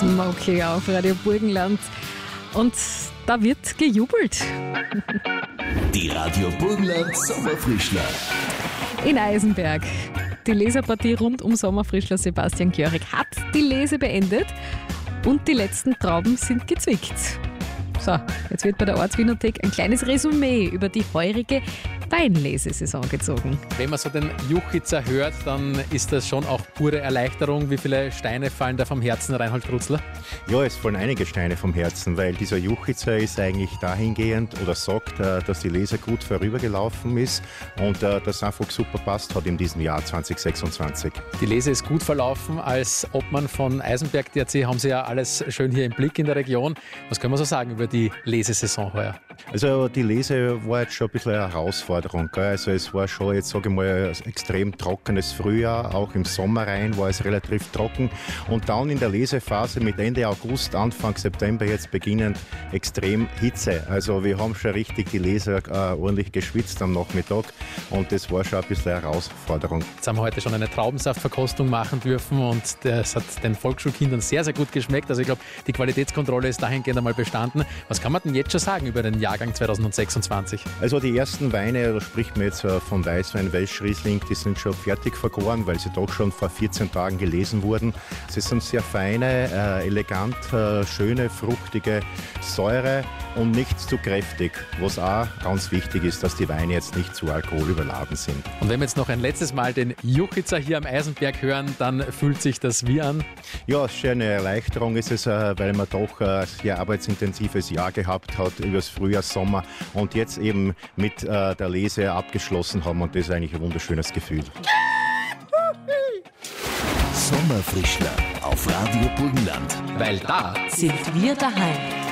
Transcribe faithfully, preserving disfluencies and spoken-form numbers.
Smoky auf Radio Burgenland. Und da wird gejubelt. Die Radio Burgenland Sommerfrischler. In Eisenberg. Die Leserpartie rund um Sommerfrischler Sebastian Gjörig hat die Lese beendet und die letzten Trauben sind gezwickt. So, jetzt wird bei der Ortswinothek ein kleines Resümee über die heurige Weinlesesaison gezogen. Wenn man so den Juchitzer hört, dann ist das schon auch pure Erleichterung. Wie viele Steine fallen da vom Herzen, Reinhold Krutzler? Ja, es fallen einige Steine vom Herzen, weil dieser Juchitzer ist eigentlich dahingehend oder sagt, dass die Lese gut vorübergelaufen ist und das einfach super passt hat in diesem Jahr zwanzig sechsundzwanzig. Die Lese ist gut verlaufen. Als Obmann von Eisenberg D R C haben Sie ja alles schön hier im Blick in der Region. Was können wir so sagen über die Lesesaison heuer? Also die Lese war jetzt schon ein bisschen eine Herausforderung. Gell? Also es war schon jetzt, sage ich mal, ein extrem trockenes Frühjahr. Auch im Sommer rein war es relativ trocken. Und dann in der Lesephase mit Ende August, Anfang September jetzt beginnend extrem Hitze. Also wir haben schon richtig die Leser äh, ordentlich geschwitzt am Nachmittag. Und das war schon ein bisschen eine Herausforderung. Jetzt haben wir heute schon eine Traubensaftverkostung machen dürfen und das hat den Volksschulkindern sehr, sehr gut geschmeckt. Also ich glaube, die Qualitätskontrolle ist dahingehend einmal bestanden. Was kann man denn jetzt schon sagen über den Jahrgang zwanzig sechsundzwanzig? Also die ersten Weine, da spricht man jetzt von Weißwein, Welschriesling, die sind schon fertig vergoren, weil sie doch schon vor vierzehn Tagen gelesen wurden. Sie sind sehr feine, äh, elegant, äh, schöne, fruchtige Säure und nicht zu kräftig, was auch ganz wichtig ist, dass die Weine jetzt nicht zu alkoholüberladen sind. Und wenn wir jetzt noch ein letztes Mal den Juchitzer hier am Eisenberg hören, dann fühlt sich das wie an? Ja, schon eine Erleichterung ist es, äh, weil man doch ein sehr arbeitsintensives Jahr gehabt hat über das Frühjahr, Sommer und jetzt eben mit äh, der Lese abgeschlossen haben und das ist eigentlich ein wunderschönes Gefühl. Sommerfrischler auf Radio Burgenland. Weil da Sind wir daheim.